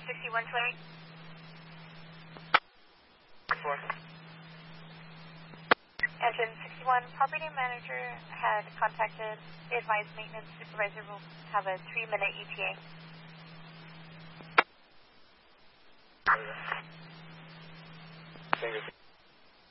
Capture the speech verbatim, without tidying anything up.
sixty-one twenty. Four. Engine sixty-one, property manager had contacted the advised maintenance supervisor will have a three-minute E T A. Fingers.